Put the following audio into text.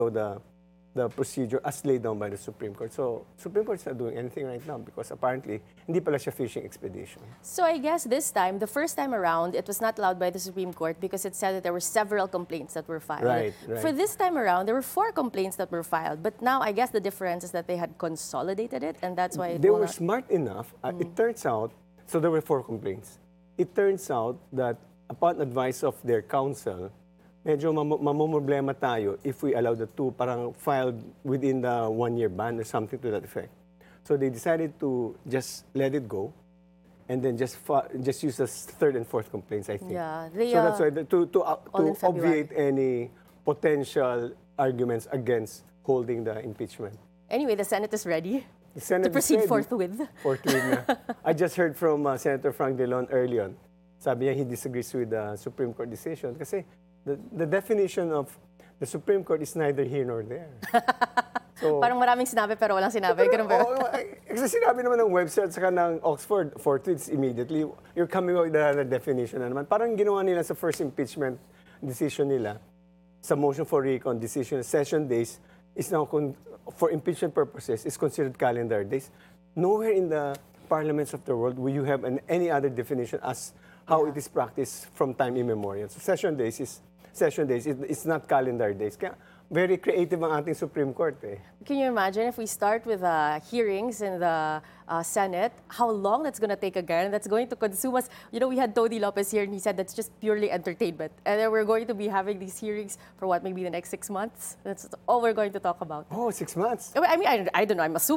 the procedure as laid down by the Supreme Court. So, Supreme Court is not doing anything right now because apparently, hindi pala siya fishing expedition. So I guess this time, the first time around, it was not allowed by the Supreme Court because it said that there were several complaints that were filed. Right. For this time around, there were 4 complaints that were filed. But now, I guess the difference is that they had consolidated it, and that's why They were smart enough. It turns out, so there were 4 complaints. It turns out that upon advice of their counsel, medyo mamumroblema tayo if we allow the 2 parang filed within the 1-year ban or something to that effect. So they decided to just let it go and then just use the 3rd and 4th complaints, I think. Yeah, so that's why to obviate any potential arguments against holding the impeachment. Anyway, the Senate is ready The Senate to proceed is ready. forthwith. Na. I just heard from Senator Frank Dillon early on. Sabi niya he disagrees with the Supreme Court decision kasi the definition of the Supreme Court is neither here nor there. So, Parang maraming sinabi pero walang sinabi. Ganun ba? Kasi sinabi naman ng website saka ng Oxford, 4 tweets immediately, you're coming up with another definition na naman. Parang ginawa nila sa first impeachment decision nila, sa motion for recon decision, session days is now, for impeachment purposes, is considered calendar days. Nowhere in the parliaments of the world will you have any other definition as how it is practiced from time immemorial. So session days, it's not calendar days. Kaya very creative ang ating Supreme Court. Can you imagine if we start with hearings in the Senate, how long that's going to take again? That's going to consume us. You know, we had Tony Lopez here and he said that's just purely entertainment. And then we're going to be having these hearings for what, maybe the next 6 months? That's all we're going to talk about. Oh, 6 months? I mean, I don't know. I'm assuming.